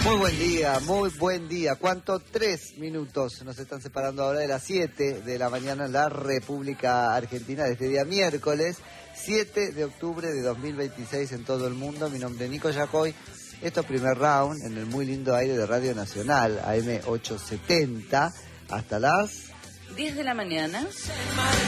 Muy buen día. ¿Cuánto? 3 minutos nos están separando ahora de las 7 de la mañana en la República Argentina de este día miércoles, 7 de octubre de 2026 en todo el mundo. Mi nombre es Nico Yacoy. Esto es Primer Round en el muy lindo aire de Radio Nacional, AM 870, hasta las 10 de la mañana.